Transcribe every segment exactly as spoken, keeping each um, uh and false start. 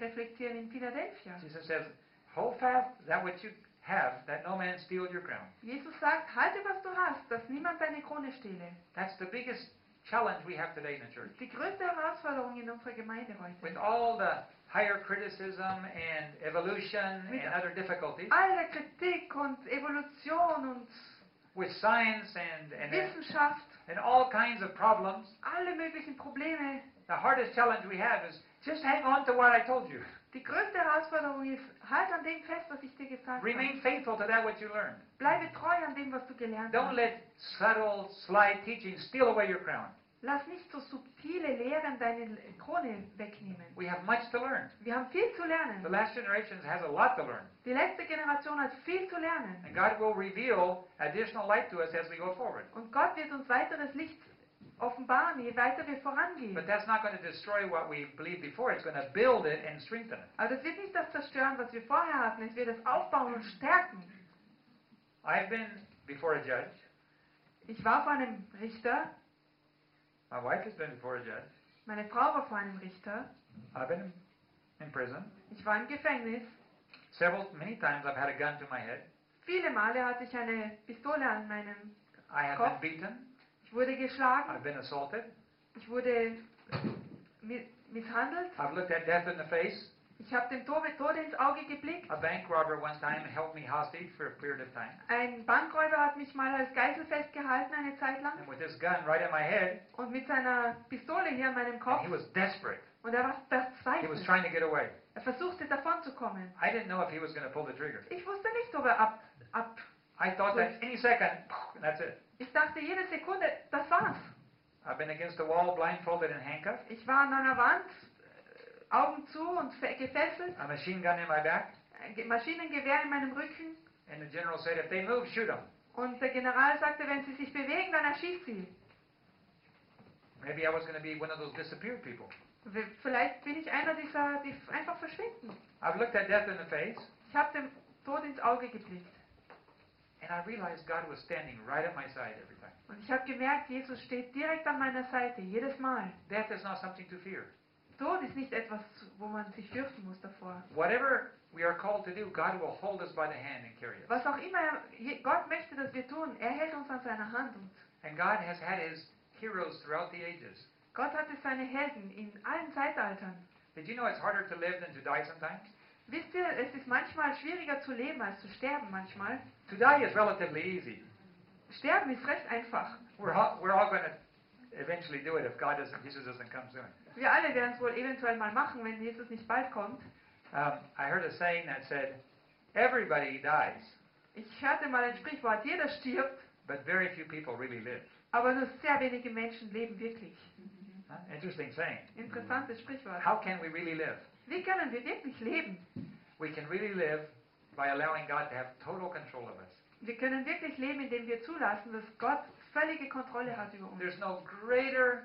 reflektieren in Philadelphia. Jesus says, hold fast that which you have, that no man steal your crown. Jesus sagt, halte, was du hast, dass niemand deine Krone stehle. That's the biggest challenge we have today in the church. Die größte Herausforderung in unserer Gemeinde With heute. all the higher criticism and evolution Mit and other difficulties, all der Kritik und Evolution und with science and, and, Wissenschaft, and all kinds of problems, alle möglichen Probleme. the hardest challenge we have is just hang on to what I told you. Die größte Herausforderung ist, halt an dem fest, was ich dir gesagt Remain habe. faithful to that what you learned. Bleibe treu an dem, was du gelernt Don't hast. let subtle, sly teaching steal away your crown. Lass nicht so subtile Lehren deine Krone wegnehmen. We have much to learn. Wir haben viel zu The lernen. last generation has a lot to learn. Die letzte Generation hat viel zu lernen. And God will reveal additional light to us as we go forward. Und Gott wird uns weiteres Licht offenbaren, je weiter wir vorangehen. But that's not going to destroy what we believed before. It's going to build it and strengthen it. Aber das wird nicht das zerstören, was wir vorher hatten. Es wird es aufbauen und stärken. I've been before a judge. Ich war vor einem Richter. My wife has been before a judge. Meine Frau war vor einem Richter. I've been in prison. Ich war im Gefängnis. Several, many times I've had a gun to my head. Viele Male hatte ich eine Pistole an meinem I have Kopf. been beaten. Ich wurde geschlagen. I've been assaulted. Ich wurde mi- misshandelt. I've looked at death in the face. Ich habe dem Tode, Tode ins Auge geblickt. A bank robber one time held me hostage for a period of time. Ein Bankräuber hat mich mal als Geisel festgehalten eine Zeit lang. And with this gun right in my head, Und mit seiner Pistole hier an meinem and Kopf. he was desperate. Und er war He was verzweifelt. trying to get away. Er versuchte davon zu kommen. I didn't know if he was going to pull the trigger. Ich wusste nicht, ob er ab... ab I thought that any second, that's it. ich dachte jede Sekunde, das war's. I've been against the wall, blindfolded and handcuffed. Ich war an einer Wand, äh, Augen zu und fe- gefesselt. A machine gun in my back. Ein Ge- Maschinengewehr in meinem Rücken. And the general said, if they move, shoot them. Und der General sagte, wenn sie sich bewegen, dann erschießt sie. Maybe I was going to be one of those disappeared people. W- Vielleicht bin ich einer dieser, die f- einfach verschwinden. I've looked at death in the face, Ich habe dem Tod ins Auge geblickt. and I realized God was standing right at my side every time. Und ich habe gemerkt, Jesus steht direkt an meiner Seite, jedes Mal. Death is not something to fear. Tod ist nicht etwas, wo man sich fürchten muss davor. Whatever we are called to do, God will hold us by the hand and carry us. Was auch immer je- Gott möchte, dass wir tun, er hält uns an seiner Hand. Und And God has had His heroes throughout the ages. Gott hatte seine Helden in allen Zeitaltern. Did you know it's harder to live than to die sometimes? Wisst ihr, es ist manchmal schwieriger zu leben als zu sterben manchmal. To die is relatively easy. Sterben ist recht einfach. We're all, we're all going to eventually do it if God doesn't, Jesus doesn't come soon. Wir alle werden es wohl eventuell mal machen, wenn Jesus nicht bald kommt. Um, I heard a saying that said, everybody dies, Ich hörte mal ein Sprichwort, jeder stirbt, but very few people really live. aber nur sehr wenige Menschen leben wirklich. Huh? Interesting saying. Interessantes Sprichwort. How can we really live? Wie können wir wirklich leben? We can really live by allowing God to have total control of us. Wir können wirklich leben, indem wir zulassen, dass Gott völlige Kontrolle hat über uns. There's no greater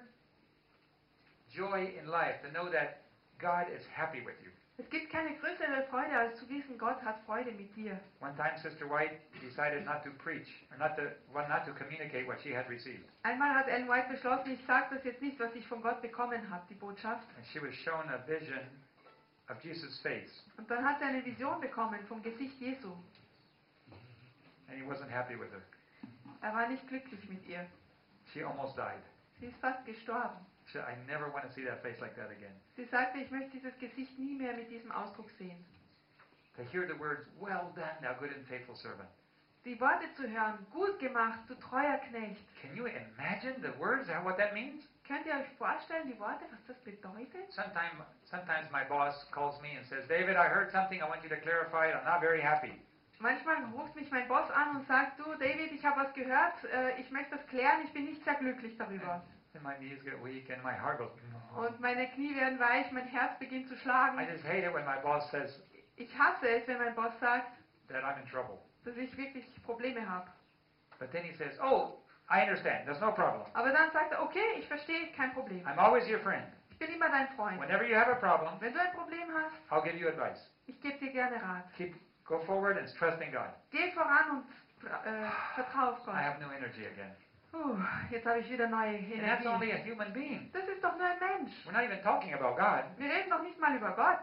joy in life to know that God is happy with you. Es gibt keine größere Freude, als zu wissen, Gott hat Freude mit dir. One time, Sister White decided not to preach, or not to, well, not to communicate what she had received. Einmal hat Ellen White beschlossen, ich sage das jetzt nicht, was ich von Gott bekommen habe, die Botschaft. And she was shown a vision of Jesus' face, Und dann hat sie eine Vision bekommen vom Gesicht Jesu. and he wasn't happy with her. Er war nicht glücklich mit ihr. She almost died. Sie ist fast gestorben. She said, I never want to see that face like that again. Sie sagte, ich möchte dieses Gesicht nie mehr mit diesem Ausdruck sehen. To hear the words, well done, thou good and faithful servant. Die Worte zu hören, gut gemacht, du treuer Knecht. Can you imagine the words, how- what that means? Könnt ihr euch vorstellen, die Worte, was das bedeutet? Sometime, sometimes my boss calls me and says, David, I heard something, I want you to clarify it, I'm not very happy. Manchmal ruft mich mein Boss an und sagt, du David, ich habe was gehört, äh, ich möchte das klären, ich bin nicht sehr glücklich darüber. And my knees get weak and my heart goes, Und meine Knie werden weich, mein Herz beginnt zu schlagen. I just hate it when my boss says Ich hasse es, wenn mein Boss sagt, that I'm in trouble. dass ich wirklich Probleme habe. But then he says, oh, I understand, there's no problem. Aber dann sagt er, okay, ich verstehe, kein Problem. I'm always your friend. Ich bin immer dein Freund. Whenever you have a problem, Wenn du ein Problem hast, I'll give you advice. ich gebe dir gerne Rat. Keep, go forward and trust in God. Geh voran und äh, vertrau auf I Gott. have no energy again. Puh, jetzt habe ich wieder neue And that's only Energie. a human being. Das ist doch nur ein Mensch. We're not even talking about God. Wir reden doch nicht mal über Gott.